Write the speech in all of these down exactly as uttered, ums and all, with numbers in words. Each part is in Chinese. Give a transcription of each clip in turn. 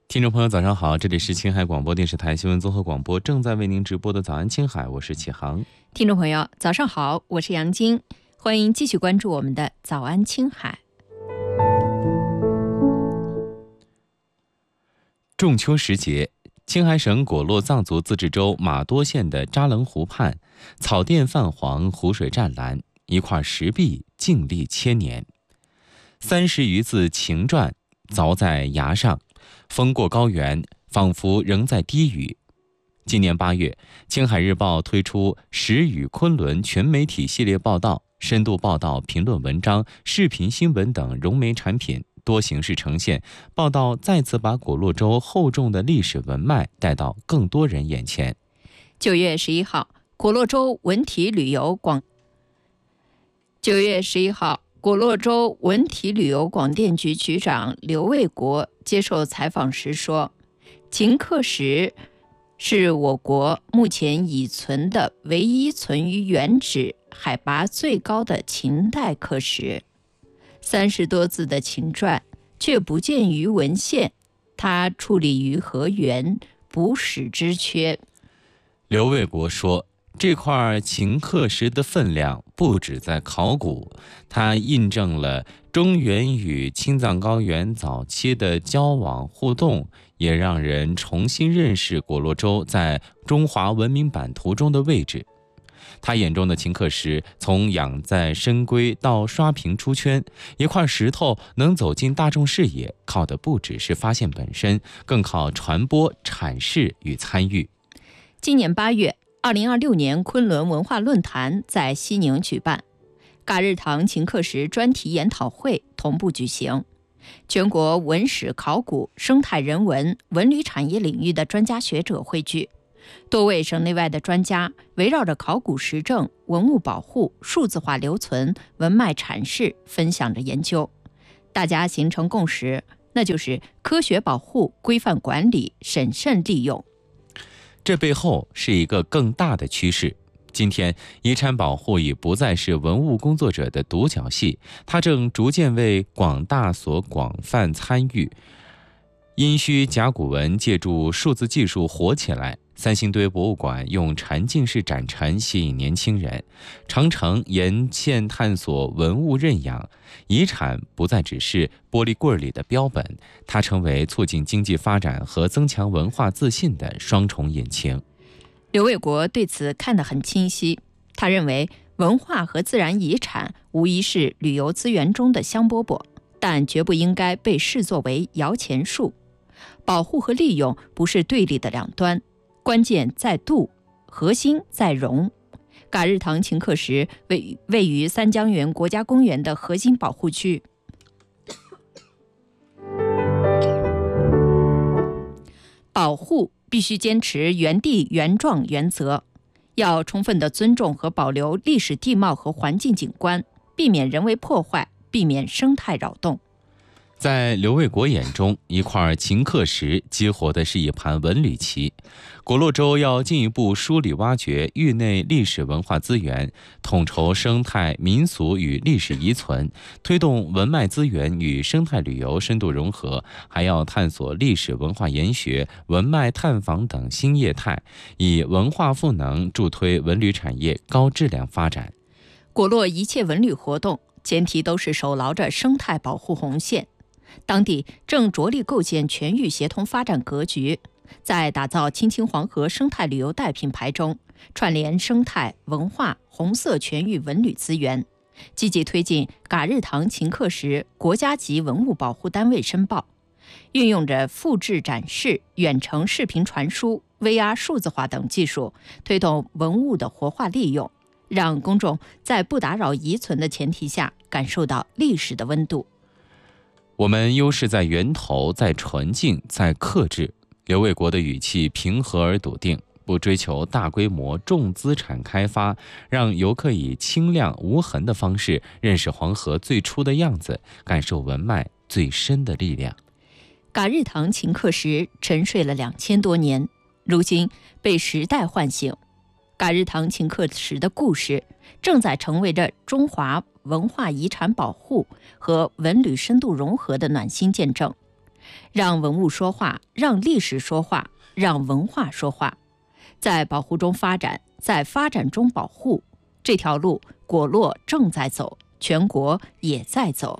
听众朋友早上好，这里是青海广播电视台新闻综合广播，正在为您直播的早安青海，我是启航。 听众朋友早上好，我是杨晶，欢迎继续关注我们的早安青海。 仲秋时节，青海省果洛藏族自治州玛多县的扎楞湖畔，草甸泛黄，湖水湛蓝，一块石壁静立千年，三十余字情篆凿在崖上，风过高原，仿佛仍在低语。今年八月，青海日报推出时雨昆仑全媒体系列报道，深度报道、评论文章、视频新闻等融媒产品多形式呈现。报道再次把果洛州厚重的历史文脉带到更多人眼前。 九月十一号，果洛州文体旅游广九月十一号，果洛州文体旅游广电局局长刘卫国接受采访时说，秦刻石是我国目前已存的唯一存于原址、海拔最高的秦代刻石，三十多字的秦篆却不见于文献，它矗立于河源，不史之缺。 刘卫国说，这块秦刻石的分量不止在考古，它印证了中原与青藏高原早期的交往互动，也让人重新认识果洛州在中华文明版图中的位置。他眼中的秦刻石，从养在深闺到刷屏出圈，一块石头能走进大众视野，靠的不只是发现本身，更靠传播、阐释与参与。 今年八月，二零二六年昆仑文化论坛在西宁举办，嘎日堂秦刻石专题研讨会同步举行。全国文史考古、生态人文、文旅产业领域的专家学者汇聚，多位省内外的专家围绕着考古实证、文物保护、数字化留存、文脉阐释分享着研究，大家形成共识，那就是科学保护、规范管理、审慎利用。 这背后是一个更大的趋势。今天，遗产保护已不再是文物工作者的独角戏，它正逐渐为广大所广泛参与。殷墟甲骨文借助数字技术火起来，三星堆博物馆用沉浸式展陈吸引年轻人，长城沿线探索文物认养。遗产不再只是玻璃柜里的标本，它成为促进经济发展和增强文化自信的双重引擎。 刘卫国对此看得很清晰，他认为文化和自然遗产无疑是旅游资源中的香饽饽，但绝不应该被视作为摇钱树。保护和利用不是对立的两端，关键在度，核心在容。嘎日堂秦刻石位位于三江源国家公园的核心保护区，保护必须坚持原地原状原则，要充分地尊重和保留历史地貌和环境景观，避免人为破坏，避免生态扰动。 在刘卫国眼中，一块秦刻石激活的是一盘文旅棋。果洛州要进一步梳理挖掘域内历史文化资源，统筹生态、民俗与历史遗存，推动文脉资源与生态旅游深度融合，还要探索历史文化研学、文脉探访等新业态，以文化赋能助推文旅产业高质量发展。 果洛一切文旅活动前提都是守牢着生态保护红线。当地正着力构建全域协同发展格局，在打造青青黄河生态旅游带品牌中，串联生态、文化、红色全域文旅资源，积极推进嘎日堂秦刻石国家级文物保护单位申报，运用着复制展示、远程视频传输、V R 数字化等技术，推动文物的活化利用，让公众在不打扰遗存的前提下，感受到历史的温度。 我们优势在源头，在纯净，在克制。刘卫国的语气平和而笃定，不追求大规模重资产开发，让游客以清亮无痕的方式认识黄河最初的样子，感受文脉最深的力量。 嘎日堂秦刻石沉睡了两千多年，如今被时代唤醒。嘎日堂秦刻石的故事正在成为着中华文化遗产保护和文旅深度融合的暖心见证。 让文物说话，让历史说话，让文化说话。在保护中发展，在发展中保护，这条路果洛正在走，全国也在走。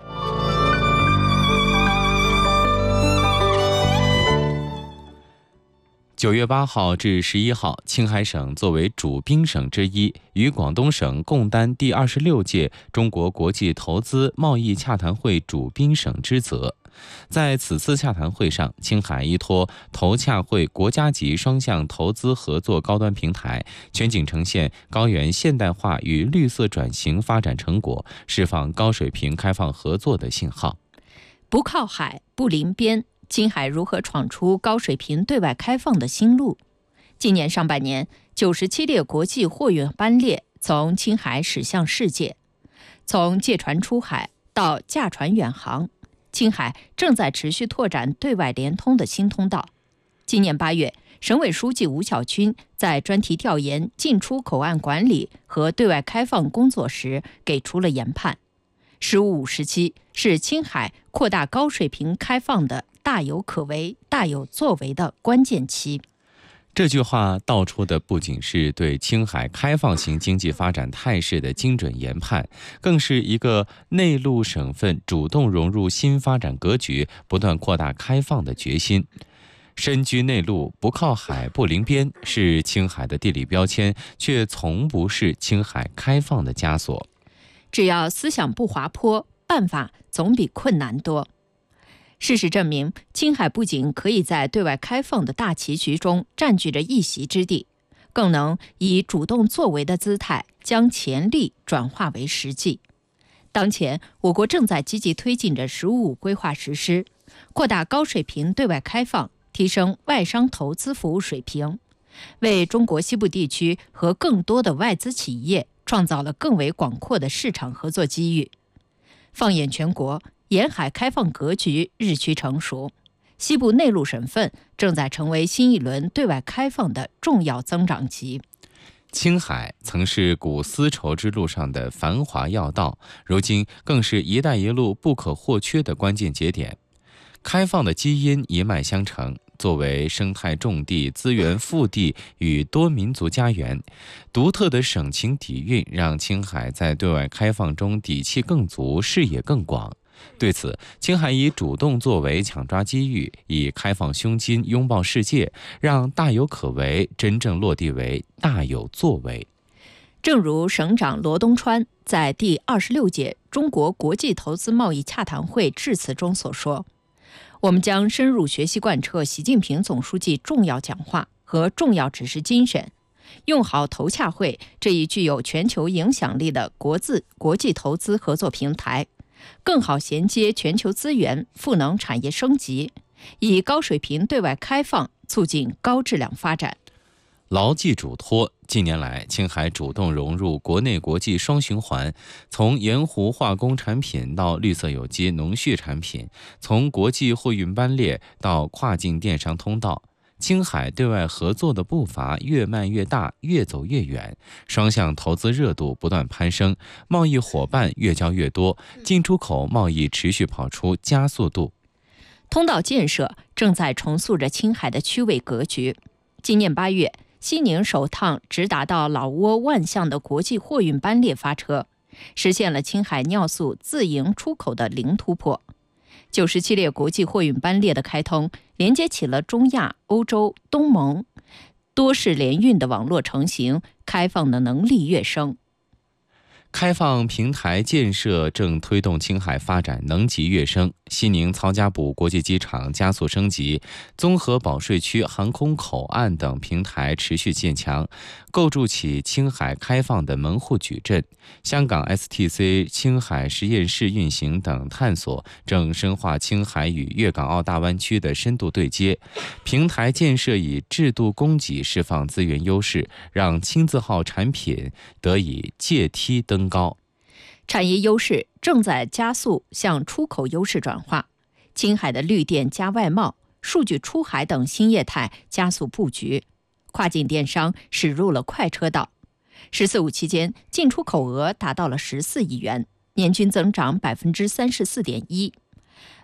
九月八号至十一号，青海省作为主宾省之一，与广东省共担第二十六届中国国际投资贸易洽谈会主宾省之责。在此次洽谈会上，青海依托投洽会国家级双向投资合作高端平台，全景呈现高原现代化与绿色转型发展成果，释放高水平开放合作的信号。 不靠海，不临边，青海如何闯出高水平对外开放的新路？今年上半年，九十七列国际货运班列从青海驶向世界，从借船出海到驾船远航，青海正在持续拓展对外联通的新通道。今年八月，省委书记吴小军在专题调研进出口岸管理和对外开放工作时给出了研判：十五五时期是青海扩大高水平开放的大有可为、大有作为的关键期。 这句话道出的不仅是对青海开放型经济发展态势的精准研判，更是一个内陆省份主动融入新发展格局、不断扩大开放的决心。身居内陆，不靠海，不临边，是青海的地理标签，却从不是青海开放的枷锁。 只要思想不滑坡，办法总比困难多。事实证明，青海不仅可以在对外开放的大棋局中占据着一席之地，更能以主动作为的姿态将潜力转化为实际。当前，我国正在积极推进着“十五五”规划实施，扩大高水平对外开放，提升外商投资服务水平，为中国西部地区和更多的外资企业创造了更为广阔的市场合作机遇。放眼全国，沿海开放格局日趋成熟，西部内陆省份正在成为新一轮对外开放的重要增长极。 青海曾是古丝绸之路上的繁华要道，如今更是一带一路不可或缺的关键节点。开放的基因一脉相承，作为生态重地、资源富地与多民族家园，独特的省情底蕴让青海在对外开放中底气更足，视野更广。对此，青海以主动作为抢抓机遇，以开放胸襟拥抱世界，让大有可为真正落地为大有作为。 正如省长罗东川在第二十六届中国国际投资贸易洽谈会致辞中所说，我们将深入学习贯彻习近平总书记重要讲话和重要指示精神，用好投洽会这一具有全球影响力的国字国际投资合作平台，更好衔接全球资源，赋能产业升级，以高水平对外开放促进高质量发展。 牢记嘱托，近年来，青海主动融入国内国际双循环，从盐湖化工产品到绿色有机农畜产品，从国际货运班列到跨境电商通道，青海对外合作的步伐越迈越大，越走越远，双向投资热度不断攀升，贸易伙伴越交越多，进出口贸易持续跑出加速度。 通道建设正在重塑着青海的区位格局。今年八月，西宁首趟直达到老挝万象的国际货运班列发车，实现了青海尿素自营出口的零突破。九十七列国际货运班列的开通，连接起了中亚、欧洲、东盟多式联运的网络成型，开放的能力跃升。 开放平台建设正推动青海发展能级跃升，西宁曹家堡国际机场加速升级，综合保税区航空口岸等平台持续建强，构筑起青海开放的门户矩阵。香港 S T C 青海实验室运行等探索正深化青海与粤港澳大湾区的深度对接。平台建设以制度供给释放资源优势，让青字号产品得以借梯登高。 产业优势正在加速向出口优势转化，青海的绿电加外贸、数据出海等新业态加速布局，跨境电商驶入了快车道。十四五期间，进出口额达到了十四亿元，年均增长百分之三十四点一。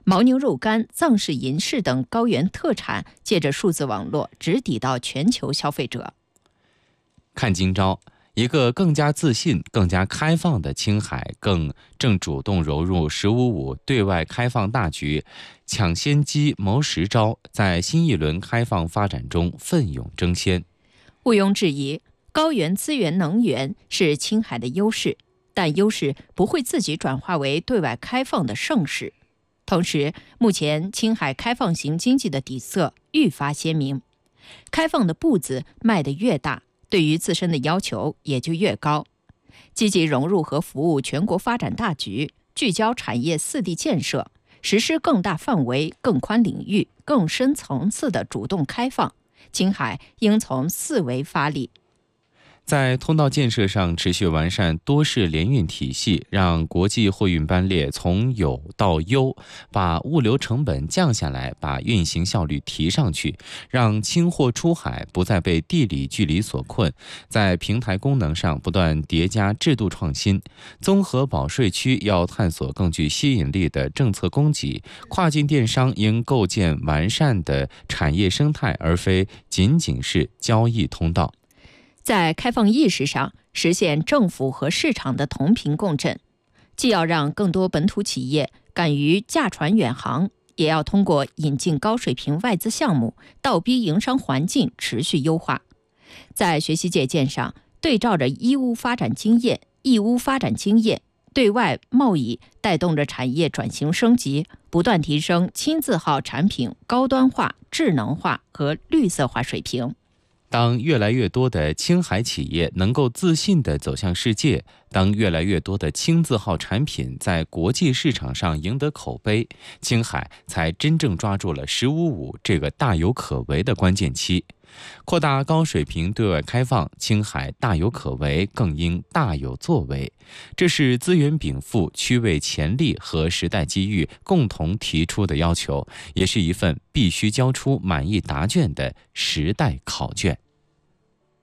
牦牛肉干、藏式银饰等高原特产借着数字网络直抵到全球消费者。 看今朝，一个更加自信、更加开放的青海，更正主动融入“十五五”对外开放大局，抢先机、谋实招，在新一轮开放发展中奋勇争先。 毋庸置疑，高原资源能源是青海的优势，但优势不会自己转化为对外开放的盛世。同时，目前青海开放型经济的底色愈发鲜明，开放的步子迈得越大，对于自身的要求也就越高。积极融入和服务全国发展大局，聚焦产业四地建设，实施更大范围、更宽领域、更深层次的主动开放，青海应从四维发力。 在通道建设上持续完善多式联运体系，让国际货运班列从有到优，把物流成本降下来，把运行效率提上去，让轻货出海不再被地理距离所困。在平台功能上不断叠加制度创新，综合保税区要探索更具吸引力的政策供给，跨境电商应构建完善的产业生态，而非仅仅是交易通道。 在开放意识上实现政府和市场的同频共振，既要让更多本土企业敢于驾船远航，也要通过引进高水平外资项目，倒逼营商环境持续优化。在学习借鉴上，对照着义乌发展经验、义乌发展经验，对外贸易带动着产业转型升级，不断提升轻字号产品高端化、智能化和绿色化水平。 当越来越多的青海企业能够自信地走向世界，当越来越多的轻字号产品在国际市场上赢得口碑，青海才真正抓住了“十五五”这个大有可为的关键期。扩大高水平对外开放，青海大有可为，更应大有作为。这是资源禀赋、区位潜力和时代机遇共同提出的要求，也是一份必须交出满意答卷的时代考卷。